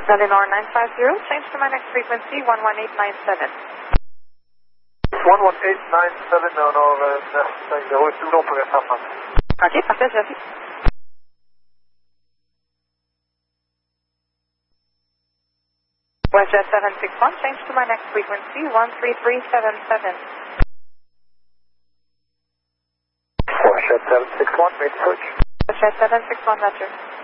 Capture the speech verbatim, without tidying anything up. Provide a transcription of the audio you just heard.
Eleanor nine five zero, change to my next frequency, one one eight nine seven. one one eight nine seven, alors euh, neuf cinq zéro, tout long pour F un. Ok, parfait, merci. WestJet seven six one, change to my next frequency, one three three seven seven. WestJet seven six one, main approach. WestJet seven six one, roger.